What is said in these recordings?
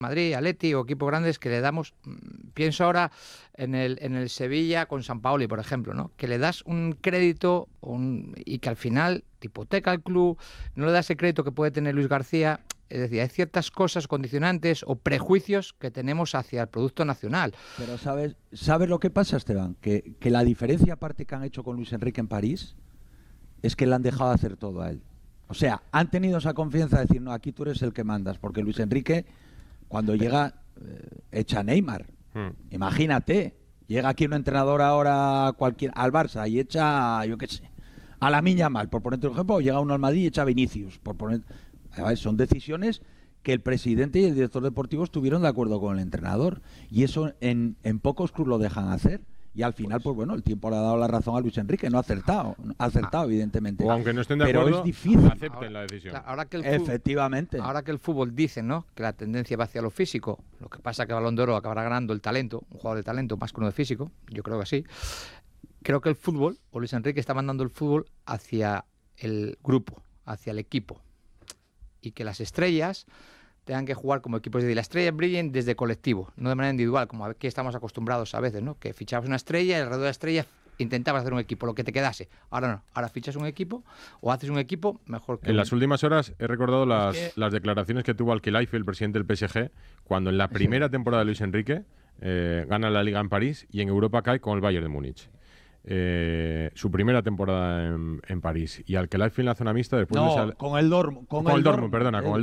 Madrid, Atleti o equipos grandes que le damos, pienso ahora en el Sevilla con Sampaoli, por ejemplo, ¿no? Que le das un crédito y que al final te hipoteca el club, no le das el crédito que puede tener Luis García. Es decir, hay ciertas cosas condicionantes o prejuicios que tenemos hacia el producto nacional. Pero ¿sabes lo que pasa, Esteban? Que la diferencia aparte que han hecho con Luis Enrique en París es que le han dejado hacer todo a él. O sea, han tenido esa confianza de decir, no, aquí tú eres el que mandas, porque Luis Enrique, cuando llega, echa a Neymar. Imagínate, llega aquí un entrenador ahora al Barça y echa, yo qué sé, a Lamine Yamal, por ponerte un ejemplo, o llega uno al Madrid y echa a Vinicius, por poner... Son decisiones que el presidente y el director deportivo estuvieron de acuerdo con el entrenador, y eso en pocos clubes lo dejan hacer. Y al final, pues bueno, el tiempo le ha dado la razón a Luis Enrique, no ha acertado, evidentemente. O aunque no estén de acuerdo, pero es difícil. Acepten la decisión. Ahora que Efectivamente. Ahora que el fútbol dice, ¿no?, que la tendencia va hacia lo físico, lo que pasa que Balón de Oro acabará ganando el talento, un jugador de talento más que uno de físico, yo creo que sí. Creo que el fútbol, o Luis Enrique está mandando el fútbol hacia el grupo, hacia el equipo, y que las estrellas tengan que jugar como equipos. Es decir, las estrellas brillen desde colectivo, no de manera individual, como aquí estamos acostumbrados a veces, ¿no? Que fichabas una estrella y alrededor de la estrella intentabas hacer un equipo, lo que te quedase. Ahora no, ahora fichas un equipo o haces un equipo mejor que... En las últimas horas he recordado las declaraciones que tuvo Al-Khelaifi, el presidente del PSG, cuando en la primera temporada de Luis Enrique gana la Liga en París y en Europa cae con el Bayern de Múnich. Su primera temporada en París, y Al-Khelaifi en la zona mixta después con el Dortmund, con el Dortmund,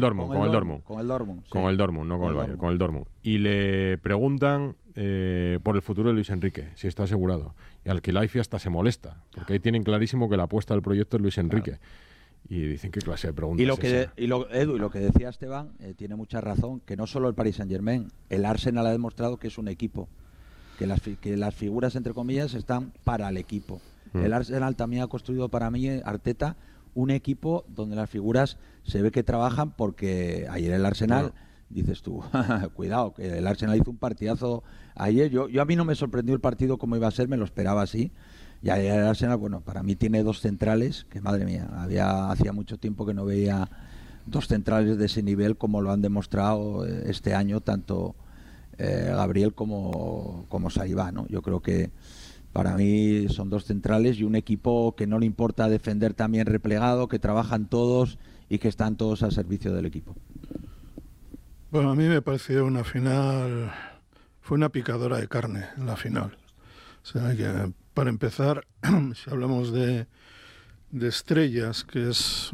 no con el Bayern, con el Dortmund, y le preguntan por el futuro de Luis Enrique, si está asegurado, y Al-Khelaifi hasta se molesta porque ahí tienen clarísimo que la apuesta del proyecto es Luis Enrique. Claro. Y dicen qué clase de preguntas lo que decía Esteban tiene mucha razón, que no solo el Paris Saint-Germain, el Arsenal ha demostrado que es un equipo, que las figuras, entre comillas, están para el equipo. El Arsenal también ha construido para mí, Arteta, un equipo donde las figuras se ve que trabajan, porque ayer el Arsenal, dices tú, cuidado, que el Arsenal hizo un partidazo ayer. Yo a mí no me sorprendió el partido como iba a ser, me lo esperaba así. Y ayer el Arsenal, bueno, para mí tiene dos centrales, que madre mía, hacía mucho tiempo que no veía dos centrales de ese nivel como lo han demostrado este año, tanto Gabriel como Saliba, ¿no? Yo creo que para mí son dos centrales y un equipo que no le importa defender también replegado, que trabajan todos y que están todos al servicio del equipo. Bueno, a mí me pareció una final, fue una picadora de carne en la final. O sea, que para empezar, si hablamos de estrellas, que es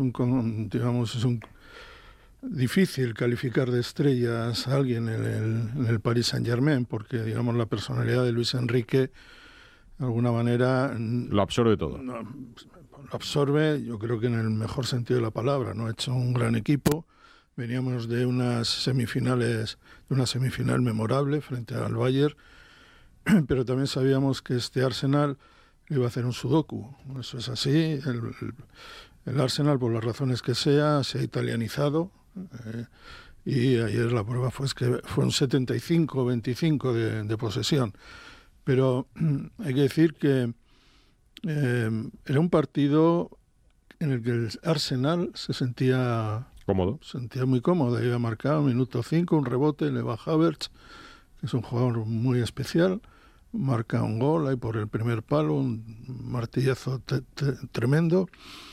difícil calificar de estrellas a alguien en el Paris Saint-Germain, porque digamos la personalidad de Luis Enrique de alguna manera lo absorbe todo. Lo absorbe, yo creo que en el mejor sentido de la palabra, ¿no? Ha hecho un gran equipo. Veníamos de una semifinal memorable frente al Bayern, pero también sabíamos que este Arsenal iba a hacer un sudoku. Eso es así. El Arsenal, por las razones que sea, se ha italianizado. Y ayer la prueba fue que fue un 75-25 de posesión. Pero hay que decir que era un partido en el que el Arsenal se sentía muy cómodo. Iba marcado minuto 5, un rebote, le va Havertz, que es un jugador muy especial, marca un gol ahí por el primer palo, un martillazo tremendo,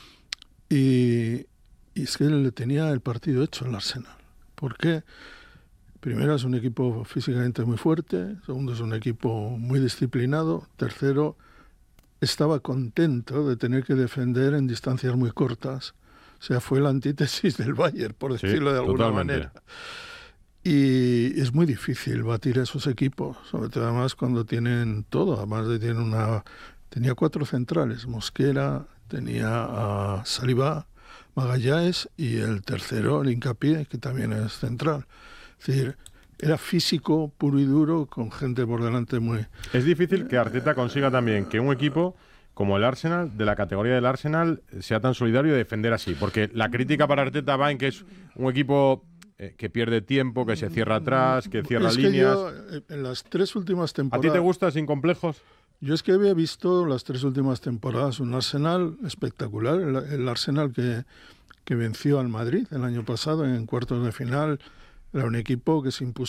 y es que le tenía el partido hecho al Arsenal. ¿Por qué? Primero, es un equipo físicamente muy fuerte. Segundo, es un equipo muy disciplinado. Tercero, estaba contento de tener que defender en distancias muy cortas. O sea, fue la antítesis del Bayern, por decirlo de alguna manera. Y es muy difícil batir a esos equipos, sobre todo además cuando tienen todo. Además tenía 4 centrales, Mosquera, tenía a Saliba, Magallanes y el tercero, el Hincapié, que también es central. Es decir, era físico puro y duro, con gente por delante muy... Es difícil que Arteta consiga también que un equipo como el Arsenal, de la categoría del Arsenal, sea tan solidario de defender así, porque la crítica para Arteta va en que es un equipo que pierde tiempo, que se cierra atrás, que cierra líneas. Yo, en las 3 últimas temporadas... ¿A ti te gusta sin complejos? Yo es que había visto las 3 últimas temporadas un Arsenal espectacular, el Arsenal que venció al Madrid el año pasado en cuartos de final. Era un equipo que se impuso